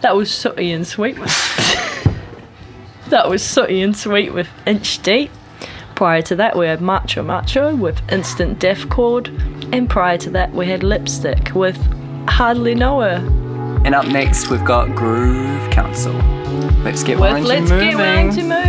That was Sooty and Sweet with That was Sooty and Sweet with Inch Deep. Prior to that we had Macho Macho with Instant Death Chord, and prior to that we had Lipstick with Hardly Know Her. And up next we've got Groove Council. Let's get round to moving.